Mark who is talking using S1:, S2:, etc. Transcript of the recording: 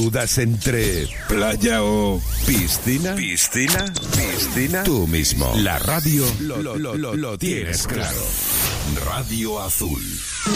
S1: ¿Dudas entre playa o piscina? ¿Piscina? Tú mismo. La radio lo tienes claro. Radio Azul.